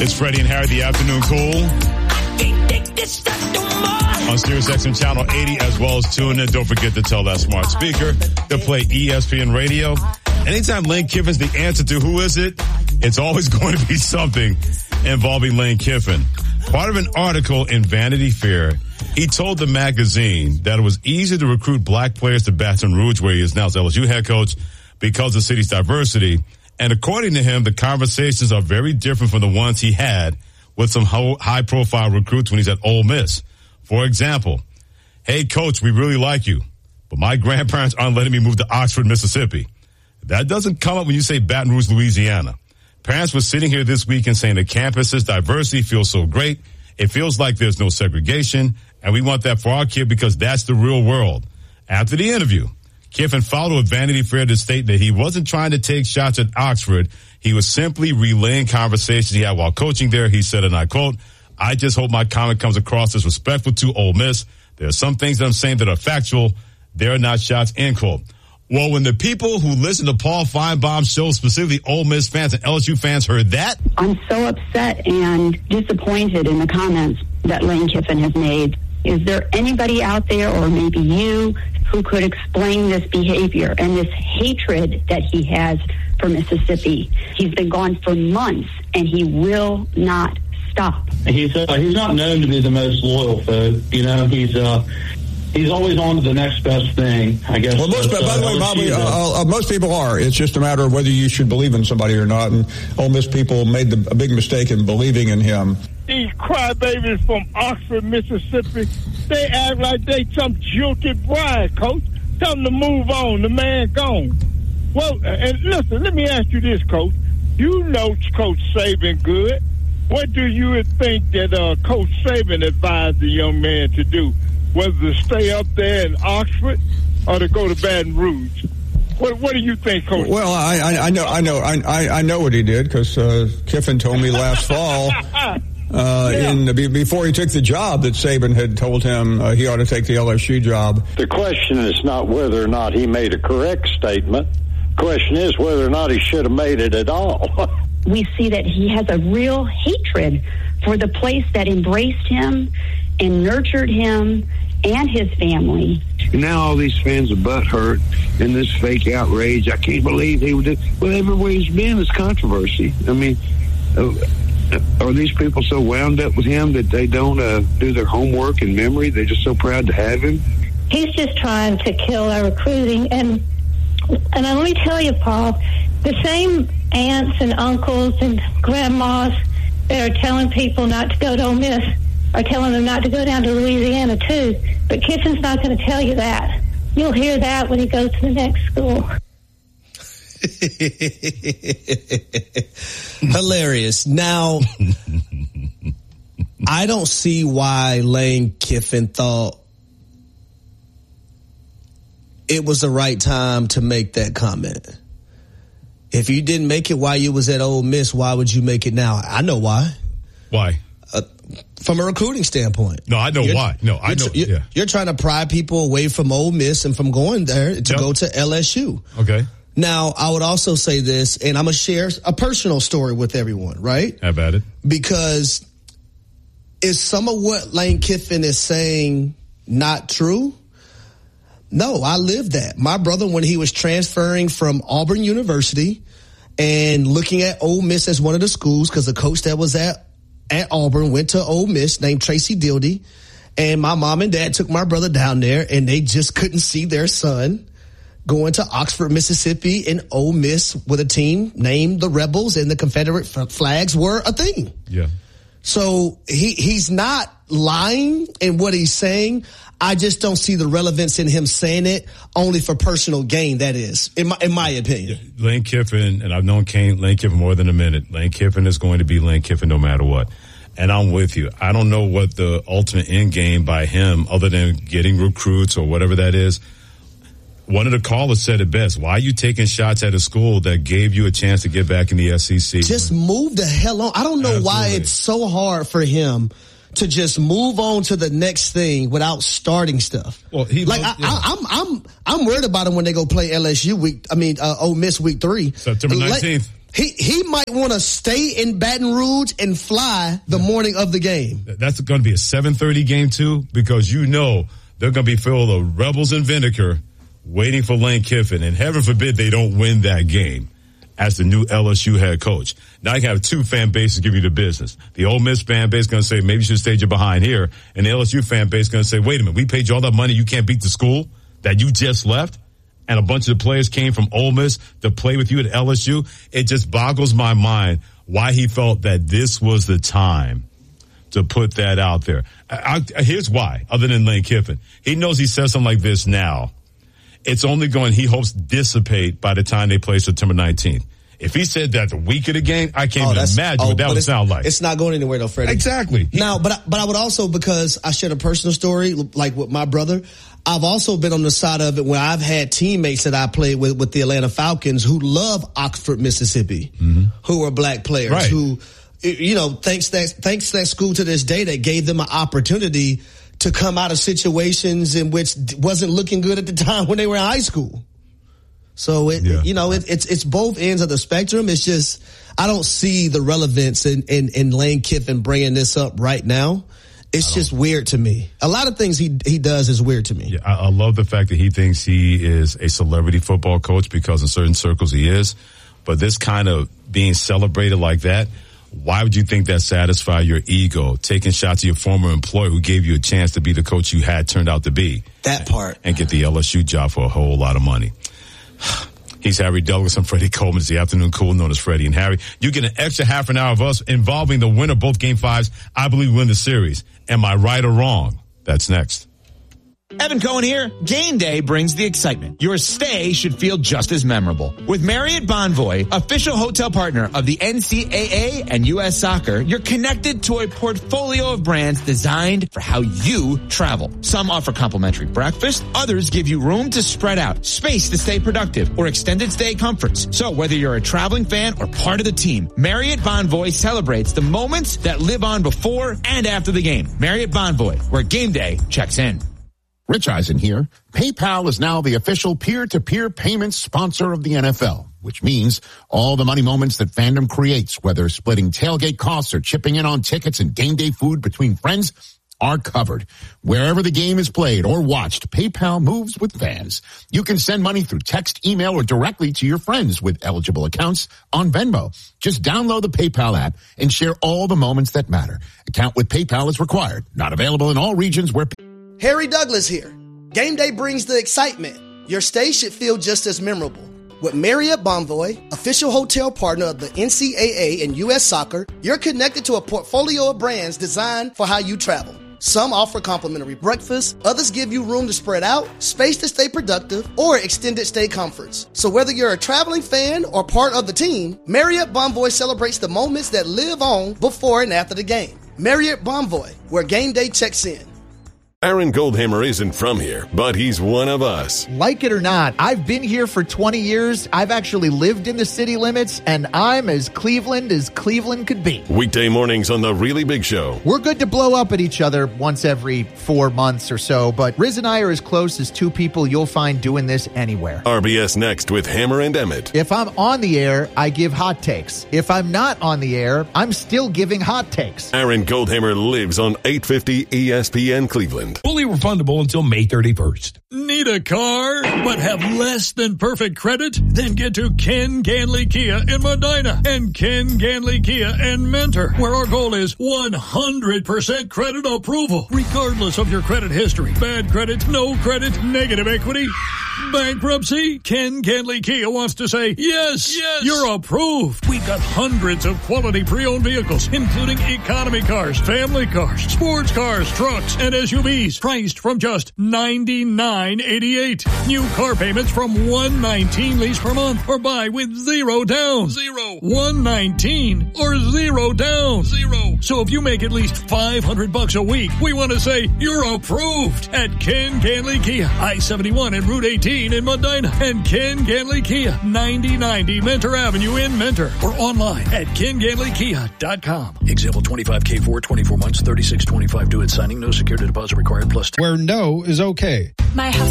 It's Freddie and Harry, the afternoon cool. On Sirius XM Channel 80, as well as tune in. Don't forget to tell that smart speaker to play ESPN Radio. Anytime Lane Kiffin's the answer to who is it, it's always going to be something involving Lane Kiffin. Part of an article in Vanity Fair, he told the magazine that it was easy to recruit black players to Baton Rouge, where he is now as LSU head coach, because of the city's diversity. And according to him, the conversations are very different from the ones he had with some high-profile recruits when he's at Ole Miss. For example, hey, coach, we really like you, but my grandparents aren't letting me move to Oxford, Mississippi. That doesn't come up when you say Baton Rouge, Louisiana. Parents were sitting here this weekend saying the campus's diversity feels so great. It feels like there's no segregation, and we want that for our kid because that's the real world. After the interview, Kiffin followed with Vanity Fair to state that he wasn't trying to take shots at Oxford. He was simply relaying conversations he had while coaching there. He said, and I quote, "I just hope my comment comes across as respectful to Ole Miss. There are some things that I'm saying that are factual. They're not shots," end quote. Well, when the people who listen to Paul Feinbaum's show, specifically Ole Miss fans and LSU fans, heard that, I'm so upset and disappointed in the comments that Lane Kiffin has made. Is there anybody out there, or maybe you, who could explain this behavior and this hatred that he has for Mississippi? He's been gone for months, and he will not stop. He's not known to be the most loyal, folk. You know, he's always on to the next best thing, I guess. Well, by the way, Bobby, most people are. It's just a matter of whether you should believe in somebody or not. And Ole Miss people made a big mistake in believing in him. These crybabies from Oxford, Mississippi, they act like they some jilted bride, Coach. Tell them to move on. The man gone. Well, and listen, let me ask you this, Coach. You know Coach Saban good. What do you think that Coach Saban advised the young man to do? Whether to stay up there in Oxford or to go to Baton Rouge? What do you think, Coach? Well, I know what he did, because Kiffin told me last fall, before he took the job, that Saban had told him he ought to take the LSU job. The question is not whether or not he made a correct statement. The question is whether or not he should have made it at all. We see that he has a real hatred for the place that embraced him and nurtured him and his family. Now all these fans are butthurt in this fake outrage. I can't believe he would do. Well, everywhere he's been is controversy. I mean, are these people so wound up with him that they don't do their homework and memory? They're just so proud to have him. He's just trying to kill our recruiting. And let me tell you, Paul, the same aunts and uncles and grandmas that are telling people not to go to Ole Miss are telling them not to go down to Louisiana, too. But Kiffin's not going to tell you that. You'll hear that when he goes to the next school. Hilarious. Now, I don't see why Lane Kiffin thought it was the right time to make that comment. If you didn't make it while you was at Ole Miss, why would you make it now? I know why. Why? From a recruiting standpoint. No, I know why. No, I know. You're trying to pry people away from Ole Miss and from going there to go to LSU. Okay. Now, I would also say this, and I'm going to share a personal story with everyone, right? How about it? Because is some of what Lane Kiffin is saying not true? No, I lived that. My brother, when he was transferring from Auburn University and looking at Ole Miss as one of the schools, because the coach that was at Auburn went to Ole Miss named Tracy Dildy, and my mom and dad took my brother down there, and they just couldn't see their son going to Oxford, Mississippi, and Ole Miss with a team named the Rebels, and the Confederate flags were a thing. Yeah. So he's not lying in what he's saying. I just don't see the relevance in him saying it only for personal gain, that is, in my opinion. Yeah, Lane Kiffin, and I've known Lane Kiffin more than a minute. Lane Kiffin is going to be Lane Kiffin no matter what. And I'm with you. I don't know what the ultimate end game by him, other than getting recruits or whatever that is. One of the callers said it best. Why are you taking shots at a school that gave you a chance to get back in the SEC? Just move the hell on. I don't know why it's so hard for him to just move on to the next thing without starting stuff. Well, I'm worried about him when they go play LSU Ole Miss week 3. September 19th. He might want to stay in Baton Rouge and fly the morning of the game. That's going to be a 7:30 game, too, because they're going to be filled of rebels and vinegar waiting for Lane Kiffin. And heaven forbid they don't win that game as the new LSU head coach. Now you have two fan bases giving you the business. The Ole Miss fan base is going to say, maybe you should stage it behind here. And the LSU fan base is going to say, wait a minute, we paid you all that money, you can't beat the school that you just left? And a bunch of the players came from Ole Miss to play with you at LSU. It just boggles my mind why he felt that this was the time to put that out there. Here's why, other than Lane Kiffin. He knows he says something like this now. It's only going, he hopes, dissipate by the time they play September 19th. If he said that the week of the game, I can't even imagine what that would sound like. It's not going anywhere though, Freddie. Exactly. Now, but I would also, because I shared a personal story, like with my brother, I've also been on the side of it where I've had teammates that I played with the Atlanta Falcons who love Oxford, Mississippi, who are black players, who, thanks that school to this day that gave them an opportunity to come out of situations in which wasn't looking good at the time when they were in high school. So it's both ends of the spectrum. It's just, I don't see the relevance in Lane Kiffin bringing this up right now. It's just weird to me. A lot of things he does is weird to me. Yeah, I love the fact that he thinks he is a celebrity football coach, because in certain circles he is. But this kind of being celebrated like that, why would you think that satisfies your ego? Taking shots at your former employer who gave you a chance to be the coach you had turned out to be. That part. And get the LSU job for a whole lot of money. He's Harry Douglas and Freddie Coleman. It's the Afternoon Cool, known as Freddie and Harry. You get an extra half an hour of us involving the winner of both Game 5s. I believe win the series. Am I right or wrong? That's next. Evan Cohen here. Game day brings the excitement. Your stay should feel just as memorable. With Marriott Bonvoy, official hotel partner of the NCAA and U.S. Soccer, you're connected to a portfolio of brands designed for how you travel. Some offer complimentary breakfast. Others give you room to spread out, space to stay productive, or extended stay comforts. So whether you're a traveling fan or part of the team, Marriott Bonvoy celebrates the moments that live on before and after the game. Marriott Bonvoy, where game day checks in. Rich Eisen here. PayPal is now the official peer-to-peer payments sponsor of the NFL, which means all the money moments that fandom creates, whether splitting tailgate costs or chipping in on tickets and game day food between friends, are covered. Wherever the game is played or watched, PayPal moves with fans. You can send money through text, email, or directly to your friends with eligible accounts on Venmo. Just download the PayPal app and share all the moments that matter. Account with PayPal is required. Not available in all regions where... Harry Douglas here. Game day brings the excitement. Your stay should feel just as memorable. With Marriott Bonvoy, official hotel partner of the NCAA and U.S. Soccer, you're connected to a portfolio of brands designed for how you travel. Some offer complimentary breakfast, others give you room to spread out, space to stay productive, or extended stay comforts. So whether you're a traveling fan or part of the team, Marriott Bonvoy celebrates the moments that live on before and after the game. Marriott Bonvoy, where game day checks in. Aaron Goldhammer isn't from here, but he's one of us. Like it or not, I've been here for 20 years. I've actually lived in the city limits, and I'm as Cleveland could be. Weekday mornings on The Really Big Show. We're good to blow up at each other once every 4 months or so, but Riz and I are as close as two people you'll find doing this anywhere. RBS Next with Hammer and Emmett. If I'm on the air, I give hot takes. If I'm not on the air, I'm still giving hot takes. Aaron Goldhammer lives on 850 ESPN Cleveland. Fully refundable until May 31st. Need a car, but have less than perfect credit? Then get to Ken Ganley Kia in Medina and Ken Ganley Kia in Mentor, where our goal is 100% credit approval, regardless of your credit history. Bad credit, no credit, negative equity, bankruptcy. Ken Ganley Kia wants to say, yes, you're approved. We've got hundreds of quality pre-owned vehicles, including economy cars, family cars, sports cars, trucks, and SUVs, priced from just $99.88. New car payments from $119 lease per month, or buy with zero down. $119 or zero down. So if you make at least $500 a week, we want to say you're approved at Ken Ganley Kia, I-71 and Route 18 in Medina, and Ken Ganley Kia, 9090 Mentor Avenue in Mentor, or online at KenGanleyKia.com. Example 25K for 24 months, $36.25 due at signing. No security deposit required. Plus, where no is okay. My house